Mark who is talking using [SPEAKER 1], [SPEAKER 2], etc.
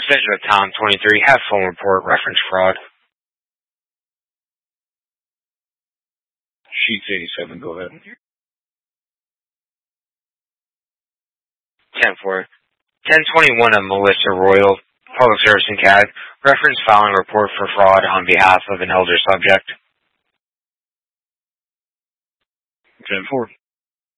[SPEAKER 1] Extension of Tom 23, have phone report, reference fraud.
[SPEAKER 2] Sheets 87, go ahead.
[SPEAKER 1] 10-4. 1021 of Melissa Royal, Public Service and CAD, reference filing report for fraud on behalf of an elder subject.
[SPEAKER 2] 10-4.